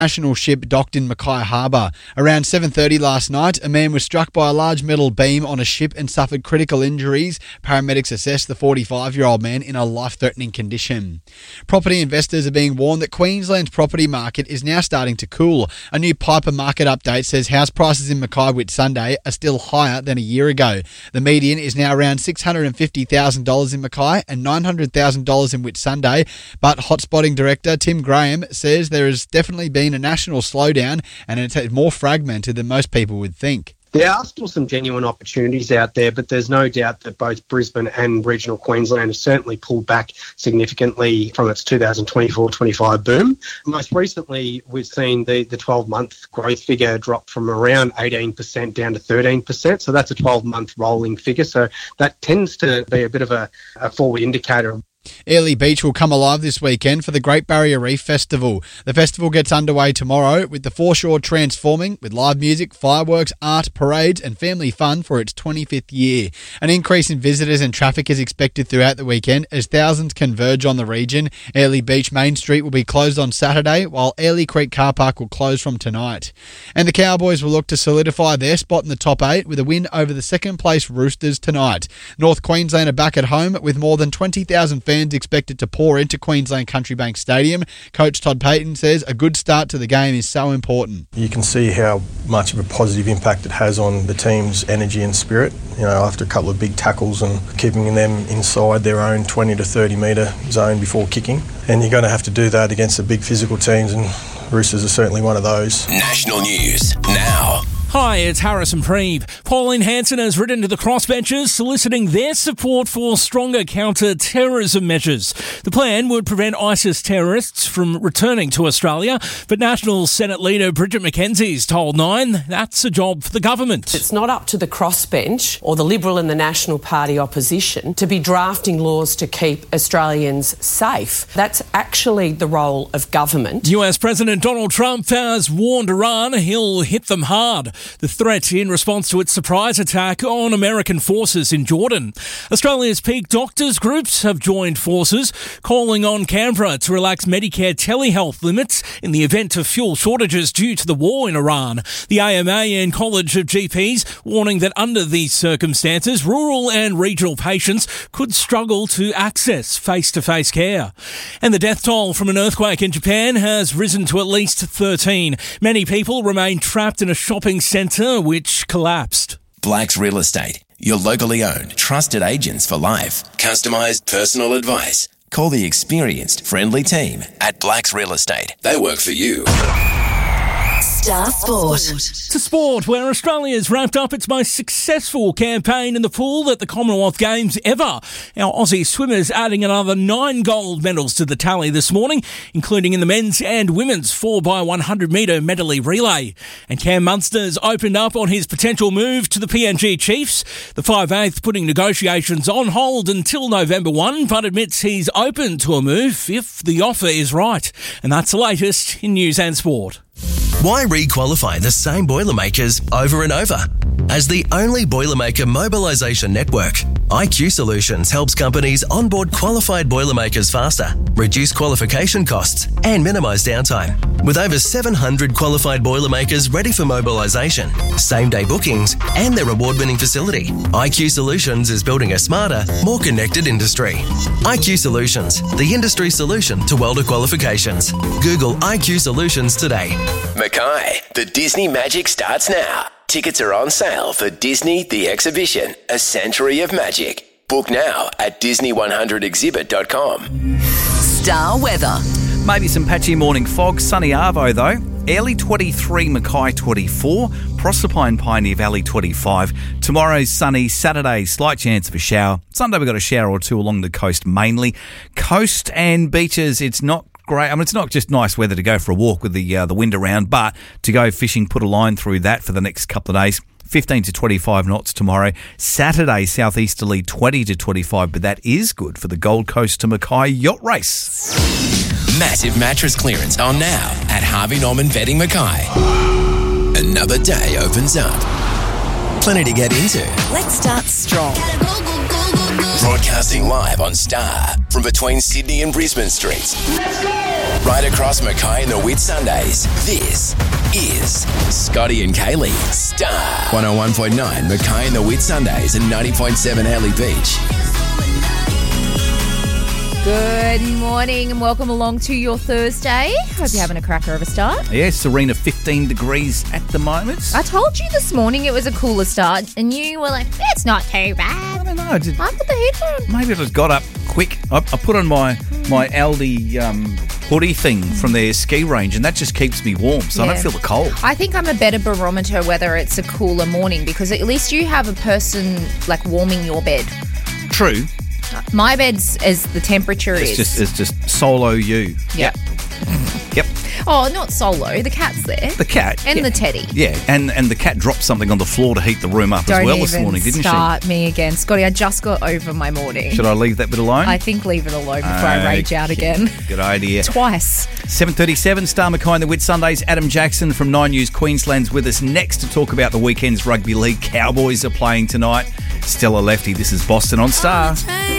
National ship docked in Mackay Harbour. Around 7:30 last night, a man was struck by a large metal beam on a ship and suffered critical injuries. Paramedics assessed the 45-year-old man in a life-threatening condition. Property investors are being warned that Queensland's property market is now starting to cool. A new Piper market update says house prices in Mackay Whitsunday are still higher than a year ago. The median is now around $650,000 in Mackay and $900,000 in Whitsunday, but hotspotting director Tim Graham says there has definitely been a national slowdown and it's more fragmented than most people would think. There are still some genuine opportunities out there, but there's no doubt that both Brisbane and regional Queensland have certainly pulled back significantly from its 2024-25 boom. Most recently, we've seen the 12-month growth figure drop from around 18% down to 13%. So that's a 12-month rolling figure. So that tends to be a bit of a forward indicator. Airlie Beach will come alive this weekend for the Great Barrier Reef Festival. The festival gets underway tomorrow with the foreshore transforming with live music, fireworks, art, parades and family fun for its 25th year. An increase in visitors and traffic is expected throughout the weekend as thousands converge on the region. Airlie Beach Main Street will be closed on Saturday while Airlie Creek Car Park will close from tonight. And the Cowboys will look to solidify their spot in the top 8 with a win over the second place Roosters tonight. North Queensland are back at home with more than 20,000 fans expected to pour into Queensland Country Bank Stadium. Coach Todd Payten says a good start to the game is so important. You can see how much of a positive impact it has on the team's energy and spirit. You know, after a couple of big tackles and keeping them inside their own 20 to 30 metre zone before kicking. And you're going to have to do that against the big physical teams, and Roosters are certainly one of those. National news now. Hi, it's Harrison Preeve. Pauline Hanson has written to the crossbenchers soliciting their support for stronger counter-terrorism measures. The plan would prevent ISIS terrorists from returning to Australia, but National Senate leader Bridget McKenzie's told Nine that's a job for the government. It's not up to the crossbench or the Liberal and the National Party opposition to be drafting laws to keep Australians safe. That's actually the role of government. US President Donald Trump has warned Iran he'll hit them hard. The threat in response to its surprise attack on American forces in Jordan. Australia's peak doctors groups have joined forces, calling on Canberra to relax Medicare telehealth limits in the event of fuel shortages due to the war in Iran. The AMA and College of GPs warning that under these circumstances, rural and regional patients could struggle to access face-to-face care. And the death toll from an earthquake in Japan has risen to at least 13. Many people remain trapped in a shopping centre which collapsed. Blacks Real Estate, your locally owned, trusted agents for life. Customised personal advice. Call the experienced, friendly team at Blacks Real Estate. They work for you. Star Sport. To sport, where Australia's wrapped up its most successful campaign in the pool at the Commonwealth Games ever. Our Aussie swimmers adding another 9 gold medals to the tally this morning, including in the men's and women's 4x100 metre medley relay. And Cam Munster's opened up on his potential move to the PNG Chiefs. The 5/8 putting negotiations on hold until November 1, but admits he's open to a move if the offer is right. And that's the latest in news and sport. Why re-qualify the same Boilermakers over and over? As the only Boilermaker mobilisation network, IQ Solutions helps companies onboard qualified Boilermakers faster, reduce qualification costs and minimise downtime. With over 700 qualified Boilermakers ready for mobilisation, same-day bookings and their award-winning facility, IQ Solutions is building a smarter, more connected industry. IQ Solutions, the industry solution to welder qualifications. Google IQ Solutions today. Mackay, the Disney Magic starts now. Tickets are on sale for Disney The Exhibition, A Century of Magic. Book now at Disney100exhibit.com. Star weather. Maybe some patchy morning fog, sunny Arvo though. Airlie 23, Mackay 24, Proserpine Pioneer Valley 25. Tomorrow's sunny, Saturday slight chance of a shower. Sunday we've got a shower or two along the coast mainly. Coast and beaches, it's not great. I mean, it's not just nice weather to go for a walk with the wind around, but to go fishing, put a line through that for the next couple of days. 15 to 25 knots tomorrow. Saturday, southeasterly 20 to 25, but that is good for the Gold Coast to Mackay yacht race. Massive mattress clearance on now at Harvey Norman Bedding Mackay. Another day opens up. Plenty to get into. Let's start strong. Broadcasting live on Star from between Sydney and Brisbane Streets. Let's go! Right across Mackay and the Whitsundays. This is Scotty and Kaylee. Star 101.9 Mackay and the Whitsundays and 90.7 Early Beach. Good morning and welcome along to your Thursday. Hope you're having a cracker of a start. Yeah, Serena, 15 degrees at the moment. I told you this morning it was a cooler start and you were like, it's not too bad. I don't know. I put the heat on. Maybe I just got up quick. I put on my Aldi hoodie thing from their ski range, and that just keeps me warm, so I don't feel the cold. I think I'm a better barometer whether it's a cooler morning because at least you have a person like warming your bed. True. My bed's as the temperature is. It's just solo you. Yep. Yep. Oh, not solo. The cat's there. The cat. And the teddy. Yeah, and the cat dropped something on the floor to heat the room up as well this morning, didn't she? Don't even start me again. Scotty, I just got over my morning. Should I leave that bit alone? I think leave it alone before I rage out again. Good idea. Twice. 7:37, Star Mackay and the Whitsundays. Adam Jackson from 9 News Queensland's with us next to talk about the weekend's rugby league. Cowboys are playing tonight. Stella Lefty, this is Boston on Star.